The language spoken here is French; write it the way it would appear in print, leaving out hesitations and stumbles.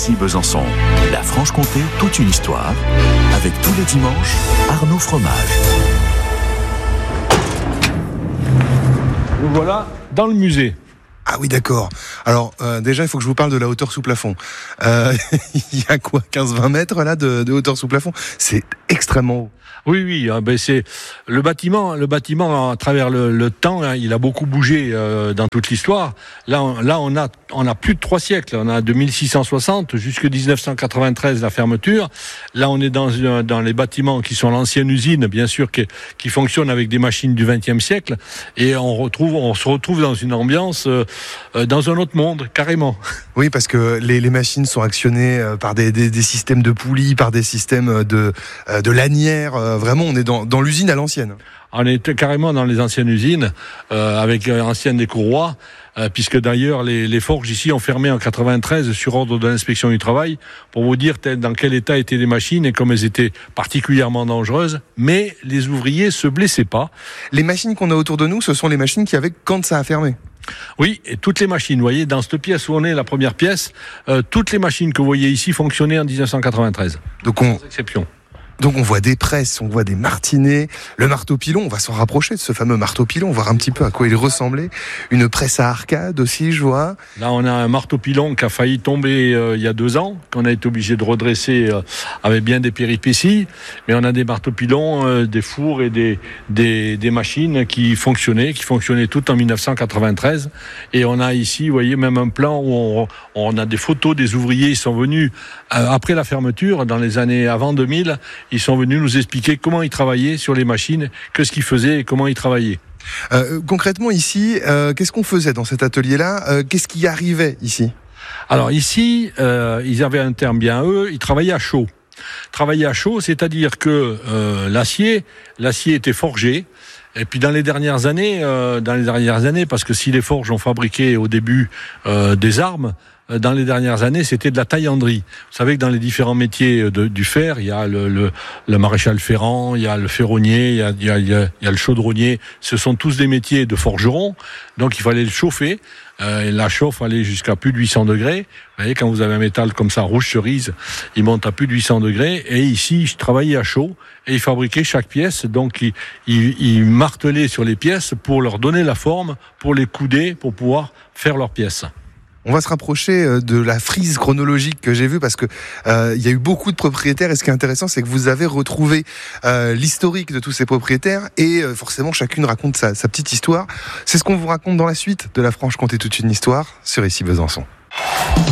ici Besançon. La Franche-Comté, toute une histoire. Avec tous les dimanches, Arnaud Fromage. Nous voilà dans le musée. Ah oui, d'accord. Alors, déjà, il faut que je vous parle de la hauteur sous plafond. Il y a quoi, 15-20 mètres là de hauteur sous plafond? C'est extrêmement haut. Oui, c'est le bâtiment à travers le temps, hein, il a beaucoup bougé dans toute l'histoire. Là, on a plus de 3 siècles. On a de 1660 jusqu'à 1993 la fermeture. Là, on est dans les bâtiments qui sont l'ancienne usine, bien sûr, qui fonctionne avec des machines du XXe siècle. Et on se retrouve dans une ambiance, dans un autre monde, carrément. Oui, parce que les machines sont actionnées par des systèmes de poulies, par des systèmes de lanières. Vraiment, on est dans l'usine à l'ancienne. On est carrément dans les anciennes usines, avec anciennes des courroies, puisque d'ailleurs les forges ici ont fermé en 93 sur ordre de l'inspection du travail, pour vous dire dans quel état étaient les machines et comme elles étaient particulièrement dangereuses, mais les ouvriers se blessaient pas. Les machines qu'on a autour de nous, ce sont les machines qui avaient quand ça a fermé. Oui, et toutes les machines, vous voyez, dans cette pièce où on est, la première pièce, toutes les machines que vous voyez ici fonctionnaient en 1993. Sans exception. Donc on voit des presses, on voit des martinets, le marteau-pilon, on va s'en rapprocher de ce fameux marteau-pilon, voir un petit peu à quoi il ressemblait. Une presse à arcade aussi, je vois. Là on a un marteau-pilon qui a failli tomber il y a 2 ans, qu'on a été obligé de redresser avec bien des péripéties, mais on a des marteaux-pilons, des fours et des machines qui fonctionnaient toutes en 1993. Et on a ici, vous voyez, même un plan où on a des photos des ouvriers, ils sont venus après la fermeture, dans les années avant 2000, ils sont venus nous expliquer comment ils travaillaient sur les machines, que ce qu'ils faisaient et comment ils travaillaient. Concrètement ici, qu'est-ce qu'on faisait dans cet atelier-là? Qu'est-ce qui arrivait ici? Alors ici, ils avaient un terme bien eux, ils travaillaient à chaud. Travailler à chaud, c'est-à-dire que l'acier était forgé. Et puis dans les dernières années, parce que si les forges ont fabriqué au début des armes, dans les dernières années, c'était de la taillanderie. Vous savez que dans les différents métiers du fer, il y a le maréchal ferrant, il y a le ferronnier, il y a le chaudronnier. Ce sont tous des métiers de forgeron. Donc il fallait le chauffer. Et la chauffe allait jusqu'à plus de 800 degrés. Vous voyez, quand vous avez un métal comme ça, rouge cerise, il monte à plus de 800 degrés. Et ici, je travaillais à chaud et ils fabriquaient chaque pièce. Donc, ils martelaient sur les pièces pour leur donner la forme, pour les couder, pour pouvoir faire leurs pièces. On va se rapprocher de la frise chronologique que j'ai vue parce que il y a eu beaucoup de propriétaires et ce qui est intéressant c'est que vous avez retrouvé l'historique de tous ces propriétaires et forcément chacune raconte sa petite histoire. C'est ce qu'on vous raconte dans la suite de La Franche-Comté toute une histoire sur Ici Besançon.